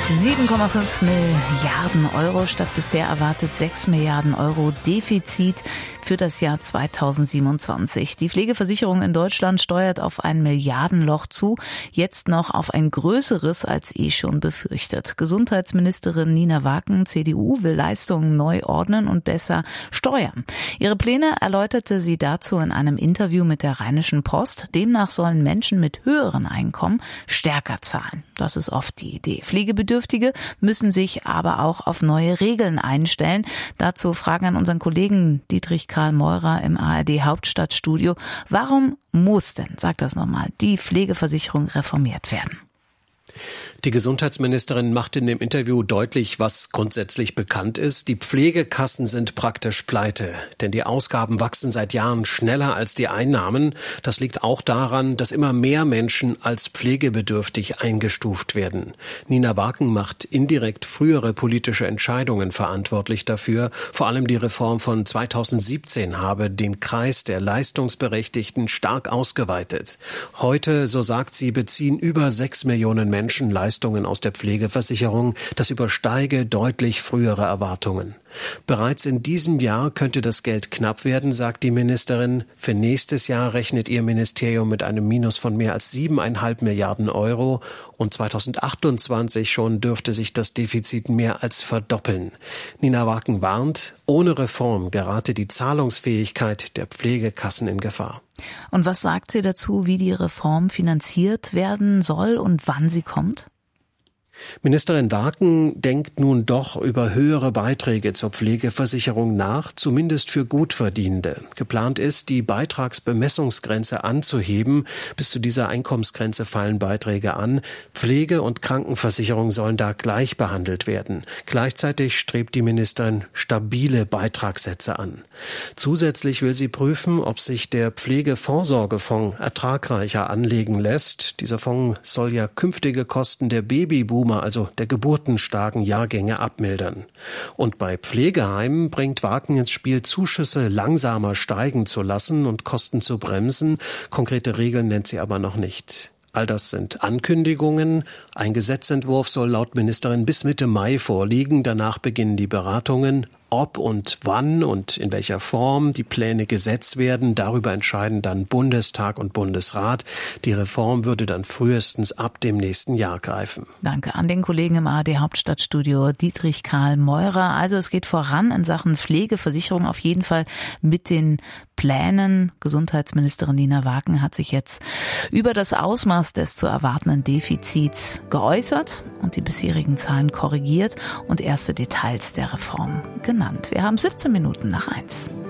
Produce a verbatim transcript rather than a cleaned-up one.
sieben Komma fünf Milliarden Euro statt bisher erwartet sechs Milliarden Euro Defizit für das Jahr zweitausendsiebenundzwanzig. Die Pflegeversicherung in Deutschland steuert auf ein Milliardenloch zu, jetzt noch auf ein größeres als eh schon befürchtet. Gesundheitsministerin Nina Waken, C D U, will Leistungen neu ordnen und besser steuern. Ihre Pläne erläuterte sie dazu in einem Interview mit der Rheinischen Post. Demnach sollen Menschen mit höheren Einkommen stärker zahlen. Das ist oft die Idee. Pflegebedürftige müssen sich aber auch auf neue Regeln einstellen. Dazu Fragen an unseren Kollegen Dietrich Karl Meurer im A R D Hauptstadtstudio. Warum muss denn, sag das nochmal, die Pflegeversicherung reformiert werden? Die Gesundheitsministerin macht in dem Interview deutlich, was grundsätzlich bekannt ist. Die Pflegekassen sind praktisch pleite, denn die Ausgaben wachsen seit Jahren schneller als die Einnahmen. Das liegt auch daran, dass immer mehr Menschen als pflegebedürftig eingestuft werden. Nina Waken macht indirekt frühere politische Entscheidungen verantwortlich dafür. Vor allem die Reform von zweitausendsiebzehn habe den Kreis der Leistungsberechtigten stark ausgeweitet. Heute, so sagt sie, beziehen über sechs Millionen Menschen Leistungen aus der Pflegeversicherung. Das übersteige deutlich frühere Erwartungen. Bereits in diesem Jahr könnte das Geld knapp werden, sagt die Ministerin. Für nächstes Jahr rechnet ihr Ministerium mit einem Minus von mehr als siebeneinhalb Milliarden Euro. Und zweitausendachtundzwanzig schon dürfte sich das Defizit mehr als verdoppeln. Nina Waken warnt, ohne Reform gerate die Zahlungsfähigkeit der Pflegekassen in Gefahr. Und was sagt sie dazu, wie die Reform finanziert werden soll und wann sie kommt? Ministerin Waken denkt nun doch über höhere Beiträge zur Pflegeversicherung nach, zumindest für Gutverdienende. Geplant ist, die Beitragsbemessungsgrenze anzuheben. Bis zu dieser Einkommensgrenze fallen Beiträge an. Pflege- und Krankenversicherung sollen da gleich behandelt werden. Gleichzeitig strebt die Ministerin stabile Beitragssätze an. Zusätzlich will sie prüfen, ob sich der Pflegevorsorgefonds ertragreicher anlegen lässt. Dieser Fonds soll ja künftige Kosten der Babyboomer, also der geburtenstarken Jahrgänge, abmildern. Und bei Pflegeheimen bringt Waken ins Spiel, Zuschüsse langsamer steigen zu lassen und Kosten zu bremsen. Konkrete Regeln nennt sie aber noch nicht. All das sind Ankündigungen. Ein Gesetzentwurf soll laut Ministerin bis Mitte Mai vorliegen. Danach beginnen die Beratungen. Ob und wann und in welcher Form die Pläne gesetzt werden, darüber entscheiden dann Bundestag und Bundesrat. Die Reform würde dann frühestens ab dem nächsten Jahr greifen. Danke an den Kollegen im A R D Hauptstadtstudio Dietrich Karl Meurer. Also es geht voran in Sachen Pflegeversicherung auf jeden Fall mit den Plänen. Gesundheitsministerin Nina Waken hat sich jetzt über das Ausmaß des zu erwartenden Defizits geäußert und die bisherigen Zahlen korrigiert und erste Details der Reform genannt. Wir haben siebzehn Minuten nach eins.